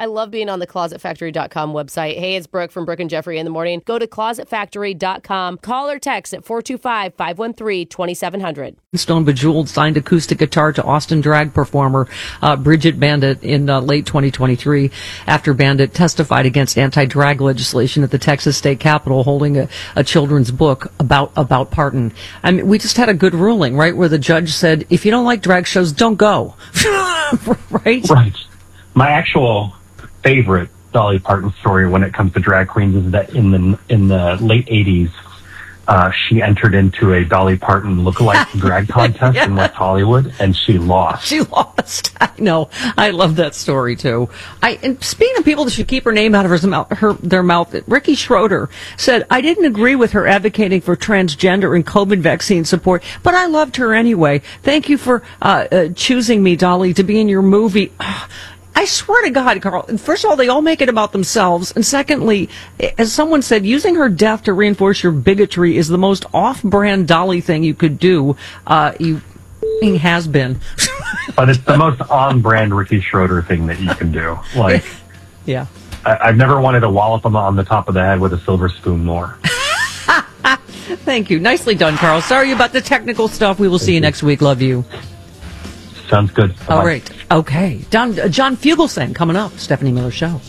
I love being on the ClosetFactory.com website. Hey, it's Brooke from Brooke and Jeffrey in the morning. Go to ClosetFactory.com. Call or text at 425-513-2700. Stone Bejeweled signed acoustic guitar to Austin drag performer Bridget Bandit in late 2023 after Bandit testified against anti-drag legislation at the Texas State Capitol holding a children's book about pardon. I mean, we just had a good ruling, right, where the judge said, if you don't like drag shows, don't go. Right? Right. My actual favorite Dolly Parton story when it comes to drag queens is that in the late 80s, she entered into a Dolly Parton lookalike drag contest in West Hollywood, and she lost. She lost. I know. I love that story too. And speaking of people that should keep her name out of their mouth, Ricky Schroeder said, "I didn't agree with her advocating for transgender and COVID vaccine support, but I loved her anyway. Thank you for choosing me, Dolly, to be in your movie." I swear to God, Carl, first of all, they all make it about themselves. And secondly, as someone said, using her death to reinforce your bigotry is the most off-brand Dolly thing you could do. You has been. But it's the most on-brand Ricky Schroeder thing that you can do. Like, yeah. I've never wanted to wallop him on the top of the head with a silver spoon more. Thank you. Nicely done, Carl. Sorry about the technical stuff. We will see you next week. Love you. Sounds good. Bye-bye. All right. Okay. John Fugelsang coming up. Stephanie Miller Show.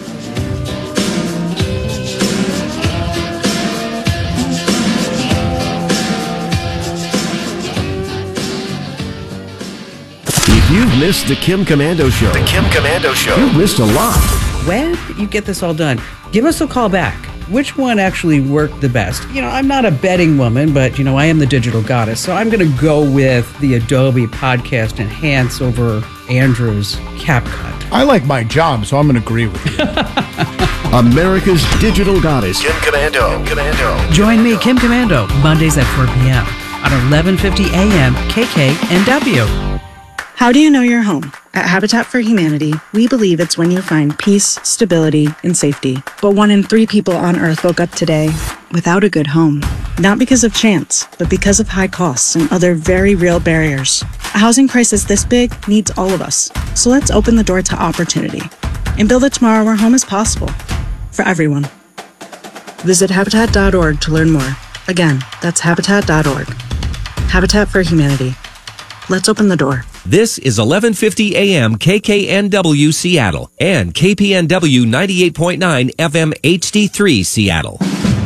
If you've missed the Kim Komando Show, you've missed a lot. When did you get this all done? Give us a call back. Which one actually worked the best? I'm not a betting woman, but, I am the digital goddess. So I'm going to go with the Adobe Podcast Enhance over Andrew's CapCut. I like my job, so I'm going to agree with you. America's digital goddess, Kim Komando. Join me, Kim Komando, Mondays at 4 p.m. on 1150 a.m. KKNW. How do you know you're home? At Habitat for Humanity, we believe it's when you find peace, stability, and safety. But 1 in 3 people on Earth woke up today without a good home. Not because of chance, but because of high costs and other very real barriers. A housing crisis this big needs all of us. So let's open the door to opportunity and build a tomorrow where home is possible for everyone. Visit Habitat.org to learn more. Again, that's Habitat.org. Habitat for Humanity. Let's open the door. This is 1150 AM KKNW Seattle and KPNW 98.9 FM HD3 Seattle.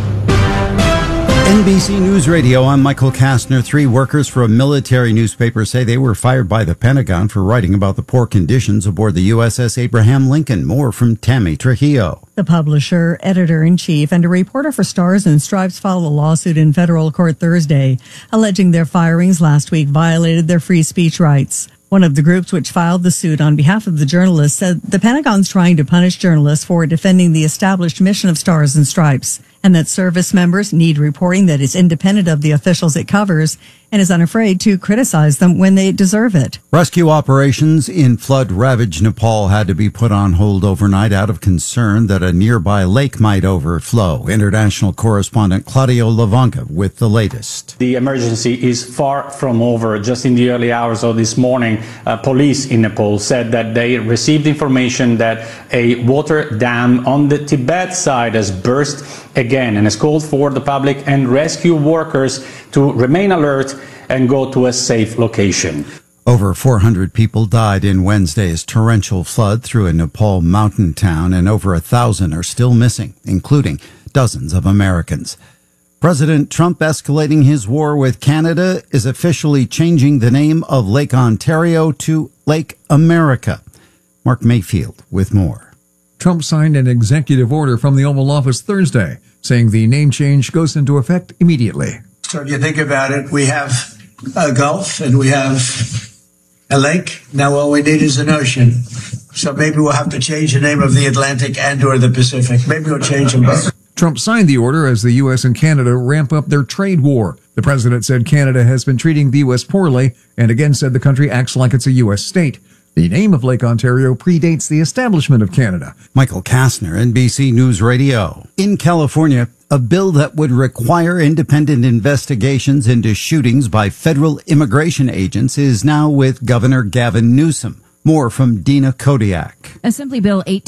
NBC News Radio, I'm Michael Kastner. 3 workers for a military newspaper say they were fired by the Pentagon for writing about the poor conditions aboard the USS Abraham Lincoln. More from Tammy Trujillo. The publisher, editor-in-chief, and a reporter for Stars and Stripes filed a lawsuit in federal court Thursday, alleging their firings last week violated their free speech rights. One of the groups which filed the suit on behalf of the journalists said the Pentagon's trying to punish journalists for defending the established mission of Stars and Stripes, and that service members need reporting that is independent of the officials it covers and is unafraid to criticize them when they deserve it. Rescue operations in flood-ravaged Nepal had to be put on hold overnight out of concern that a nearby lake might overflow. International correspondent Claudio Lavanga with the latest. The emergency is far from over. Just in the early hours of this morning, police in Nepal said that they received information that a water dam on the Tibet side has burst again and has called for the public and rescue workers to remain alert and go to a safe location. Over 400 people died in Wednesday's torrential flood through a Nepal mountain town, and over 1,000 are still missing, including dozens of Americans. President Trump escalating his war with Canada is officially changing the name of Lake Ontario to Lake America. Mark Mayfield with more. Trump signed an executive order from the Oval Office Thursday, saying the name change goes into effect immediately. So if you think about it, we have a Gulf and we have a lake. Now all we need is an ocean. So maybe we'll have to change the name of the Atlantic and or the Pacific. Maybe we'll change them both. Trump signed the order as the U.S. and Canada ramp up their trade war. The president said Canada has been treating the U.S. poorly and again said the country acts like it's a U.S. state. The name of Lake Ontario predates the establishment of Canada. Michael Kastner, NBC News Radio. In California, a bill that would require independent investigations into shootings by federal immigration agents is now with Governor Gavin Newsom. More from Dina Kodiak. Assembly Bill 18